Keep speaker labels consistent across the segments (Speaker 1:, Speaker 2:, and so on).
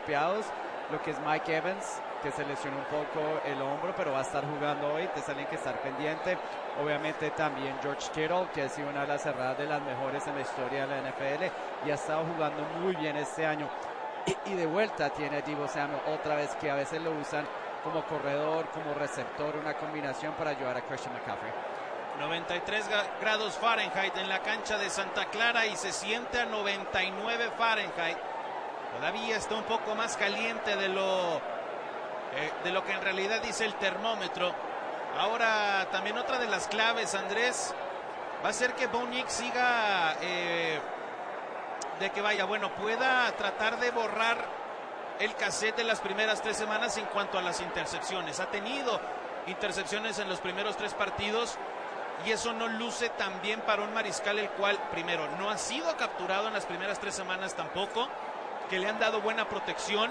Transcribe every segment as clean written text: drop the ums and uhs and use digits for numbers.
Speaker 1: golpeados, lo que es Mike Evans, que se lesionó un poco el hombro, pero va a estar jugando hoy, entonces alguien que estar pendiente. Obviamente también George Kittle, que ha sido una de las cerradas de las mejores en la historia de la NFL y ha estado jugando muy bien este año. Y de vuelta tiene a Deebo Samuel otra vez, que a veces lo usan como corredor, como receptor, una combinación para ayudar a Christian McCaffrey.
Speaker 2: 93 grados Fahrenheit en la cancha de Santa Clara y se siente a 99 Fahrenheit. Todavía está un poco más caliente de lo que en realidad dice el termómetro. Ahora también otra de las claves, Andrés, va a ser que Bo Nix siga pueda tratar de borrar el cassette de las primeras 3 semanas en cuanto a las intercepciones. Ha tenido intercepciones en los primeros 3 partidos y eso no luce tan bien para un mariscal el cual, primero, no ha sido capturado en las primeras 3 semanas tampoco, que le han dado buena protección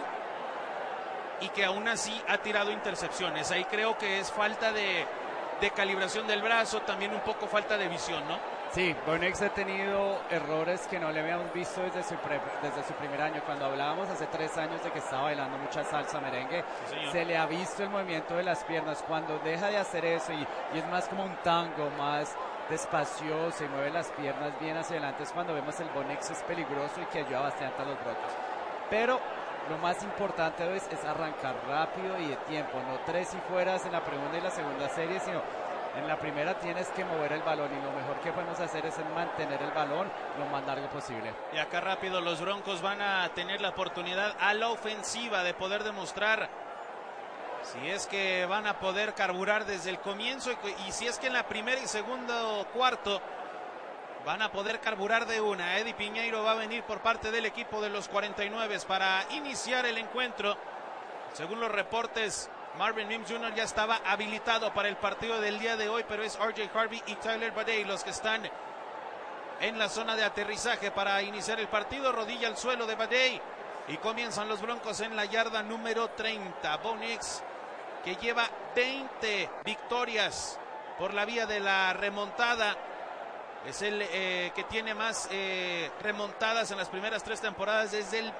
Speaker 2: y que aún así ha tirado intercepciones. Ahí creo que es falta de calibración del brazo, también un poco falta de visión, ¿no?
Speaker 1: Sí, Bo Nix ha tenido errores que no le habíamos visto desde su primer año. Cuando hablábamos hace 3 años de que estaba bailando mucha salsa merengue, sí, se le ha visto el movimiento de las piernas. Cuando deja de hacer eso y es más como un tango, más despacioso y mueve las piernas bien hacia adelante, es cuando vemos el Bo Nix es peligroso y que ayuda bastante a los Broncos. Pero lo más importante hoy es arrancar rápido y de tiempo, no 3 y fueras en la primera y la segunda serie, sino en la primera tienes que mover el balón y lo mejor que podemos hacer es mantener el balón lo más largo posible.
Speaker 2: Y acá rápido los Broncos van a tener la oportunidad a la ofensiva de poder demostrar si es que van a poder carburar desde el comienzo y si es que en la primera y segundo cuarto van a poder carburar de una. Eddie Piñeiro va a venir por parte del equipo de los 49 para iniciar el encuentro. Según los reportes, Marvin Mims Jr. ya estaba habilitado para el partido del día de hoy, pero es RJ Harvey y Tyler Badie los que están en la zona de aterrizaje para iniciar el partido. Rodilla al suelo de Badie y comienzan los Broncos en la yarda número 30. Bo Nix, que lleva 20 victorias por la vía de la remontada, es el que tiene más remontadas en las primeras 3 temporadas desde el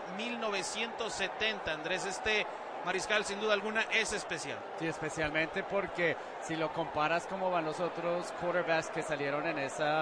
Speaker 2: 1970. Andrés, este mariscal sin duda alguna es especial.
Speaker 1: Sí, especialmente porque si lo comparas como van los otros quarterbacks que salieron en ese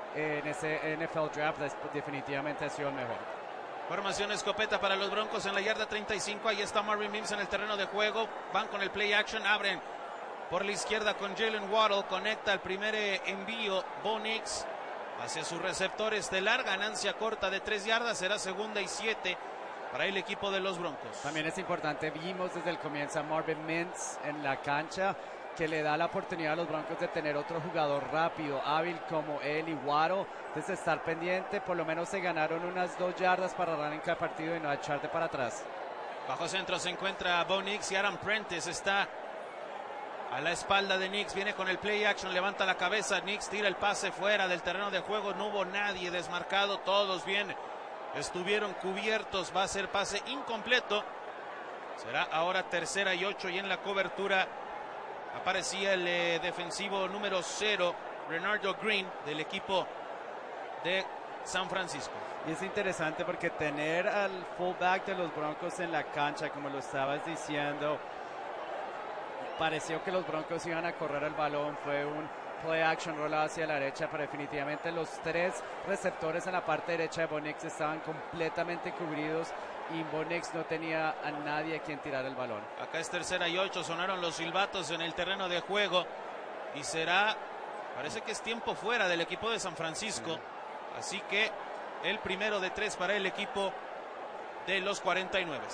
Speaker 1: NFL Draft, definitivamente ha sido el mejor.
Speaker 2: Formación escopeta para los Broncos en la yarda 35. Ahí está Marvin Mims en el terreno de juego. Van con el play action, abren por la izquierda con Jalen Waddle. Conecta el primer envío Bo Nix hacia su receptor estelar. Ganancia corta de 3 yardas. Será 2ª y 7 para el equipo de los Broncos.
Speaker 1: También es importante, vimos desde el comienzo a Marvin Mims en la cancha, que le da la oportunidad a los Broncos de tener otro jugador rápido, hábil como él y Waddle. Entonces estar pendiente, por lo menos se ganaron unas 2 yardas para arrancar el partido y no echarte para atrás.
Speaker 2: Bajo centro se encuentra Bo Nix y Aaron Prentice está a la espalda de Nix, viene con el play action, levanta la cabeza, Nix tira el pase fuera del terreno de juego, no hubo nadie desmarcado, todos bien estuvieron cubiertos, va a ser pase incompleto. Será ahora 3ª y 8 y en la cobertura aparecía el defensivo número 0, Renardo Green, del equipo de San Francisco.
Speaker 1: Y es interesante porque tener al fullback de los Broncos en la cancha, como lo estabas diciendo, pareció que los Broncos iban a correr el balón, fue un play action roll hacia la derecha, pero definitivamente los 3 receptores en la parte derecha de Bo Nix estaban completamente cubridos y Bo Nix no tenía a nadie a quien tirar el balón.
Speaker 2: Acá es 3ª y 8, sonaron los silbatos en el terreno de juego y parece que es tiempo fuera del equipo de San Francisco, así que el primero de 3 para el equipo de los 49.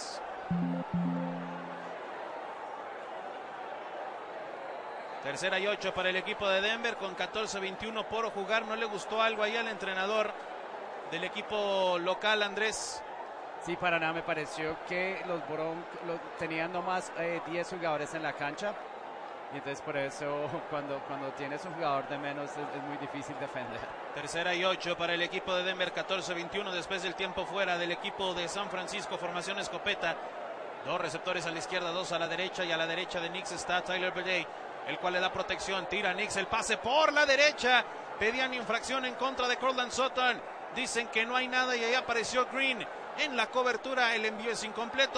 Speaker 2: Tercera y 8 para el equipo de Denver con 14-21 por jugar. ¿No le gustó algo ahí al entrenador del equipo local, Andrés?
Speaker 1: Sí, para nada, me pareció que los Broncos tenían nomás 10 jugadores en la cancha. Y entonces por eso cuando tienes un jugador de menos es muy difícil defender.
Speaker 2: Tercera y 8 para el equipo de Denver, 14-21 después del tiempo fuera del equipo de San Francisco. Formación escopeta. 2 receptores a la izquierda, 2 a la derecha, y a la derecha de Nix está Tyler Badie, el cual le da protección. Tira Nix el pase por la derecha. Pedían infracción en contra de Courtland Sutton. Dicen que no hay nada y ahí apareció Green en la cobertura. El envío es incompleto.